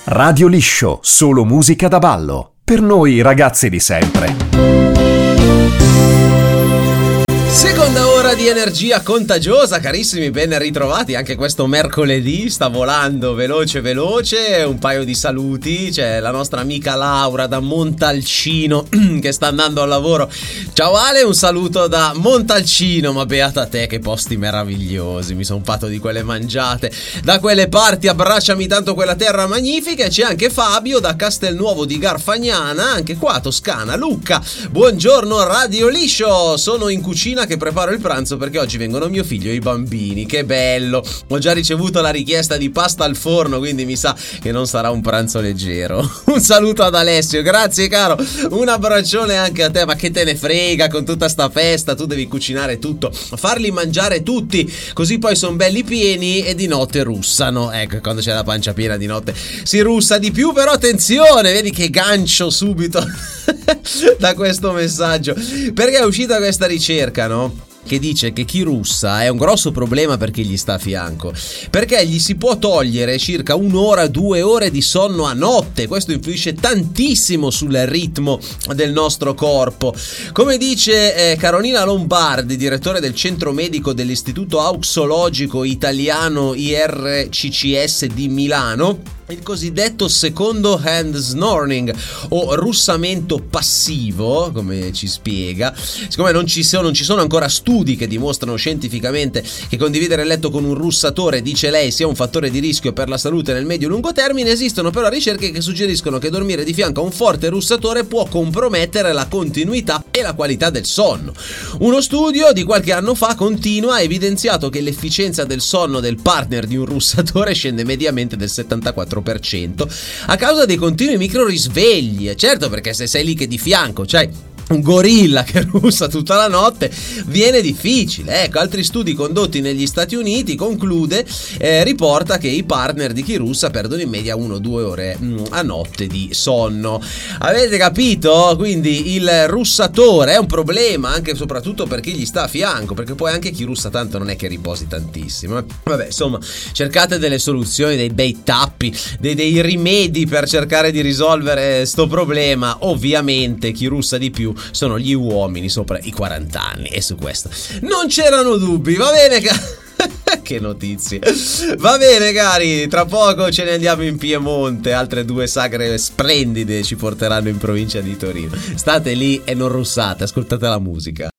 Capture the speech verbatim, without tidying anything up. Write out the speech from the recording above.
Radio Liscio, solo musica da ballo. Per noi ragazzi di sempre. Seconda ora di energia contagiosa, carissimi, ben ritrovati anche questo mercoledì, sta volando veloce veloce, un paio di saluti, c'è la nostra amica Laura da Montalcino che sta andando al lavoro. Ciao Ale, un saluto da Montalcino, ma beata te, che posti meravigliosi, mi son fatto di quelle mangiate, da quelle parti, abbracciami tanto quella terra magnifica. E c'è anche Fabio da Castelnuovo di Garfagnana, anche qua Toscana. Lucca, buongiorno Radio Liscio, sono in cucina che preparo il pranzo perché oggi vengono mio figlio e i bambini. Che bello, ho già ricevuto la richiesta di pasta al forno, quindi mi sa che non sarà un pranzo leggero. Un saluto ad Alessio, grazie caro, un abbraccione anche a te. Ma che te ne frega con tutta sta festa, tu devi cucinare tutto, farli mangiare tutti, così poi sono belli pieni e di notte russano. Ecco, quando c'è la pancia piena di notte si russa di più. Però attenzione, vedi che gancio subito da questo messaggio, perché è uscita questa ricerca, no? Che dice che chi russa è un grosso problema per chi gli sta a fianco, perché gli si può togliere circa un'ora, due ore di sonno a notte. Questo influisce tantissimo sul ritmo del nostro corpo. Come dice eh, Carolina Lombardi, direttore del centro medico dell'Istituto Auxologico Italiano I R C C S di Milano, il cosiddetto secondo hand snoring o russamento passivo, come ci spiega, siccome non ci sono, non ci sono ancora studi che dimostrano scientificamente che condividere il letto con un russatore, dice lei, sia un fattore di rischio per la salute nel medio-lungo termine, esistono però ricerche che suggeriscono che dormire di fianco a un forte russatore può compromettere la continuità e la qualità del sonno. Uno studio di qualche anno fa continua ha evidenziato che l'efficienza del sonno del partner di un russatore scende mediamente del settantaquattro per cento a causa dei continui micro risvegli. Certo, perché se sei lì che di fianco c'hai un gorilla che russa tutta la notte viene difficile. Ecco, altri studi condotti negli Stati Uniti conclude eh, riporta che i partner di chi russa perdono in media uno o due ore mh, a notte di sonno. Avete capito? Quindi il russatore è un problema anche e soprattutto per chi gli sta a fianco, perché poi anche chi russa tanto non è che riposi tantissimo. Vabbè, insomma, cercate delle soluzioni, dei bei tappi, dei, dei rimedi per cercare di risolvere sto problema. Ovviamente chi russa di più sono gli uomini sopra i quaranta anni, e su questo non c'erano dubbi. Va bene, ca- che notizie. Va bene cari, tra poco ce ne andiamo in Piemonte, altre due sagre splendide ci porteranno in provincia di Torino. State lì e non russate, ascoltate la musica.